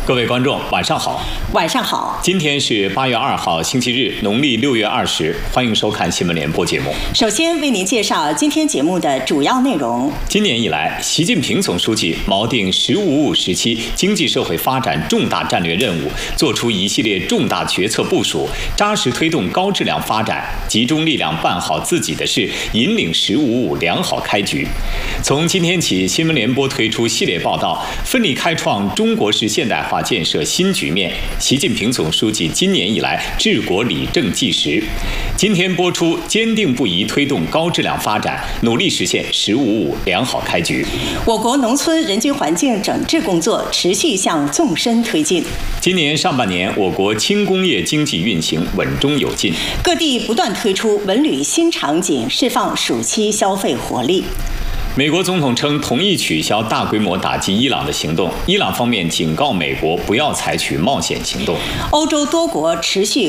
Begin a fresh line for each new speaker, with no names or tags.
各位观众，晚上好。
晚上好。
今天是8月2号，星期日，农历6月20，欢迎收看新闻联播节目。
首先为您介绍今天节目的主要内容。
今年以来，习近平总书记锚定“十五五”时期经济社会发展重大战略任务，作出一系列重大决策部署，扎实推动高质量发展，集中力量办好自己的事，引领“十五五”良好开局。从今天起，新闻联播推出系列报道，奋力开创中国式现代化建设新局面。习近平总书记今年以来治国理政纪实。今天播出，坚定不移推动高质量发展，努力实现“十五五”良好开局。
我国农村人居环境整治工作持续向纵深推进。
今年上半年，我国轻工业经济运行稳中有进，
各地不断推出文旅新场景，释放暑期消费活力。
美国总统称同意取消大规模打击伊朗的行动，伊朗方面警告美国不要采取冒险行动。
欧洲多国持续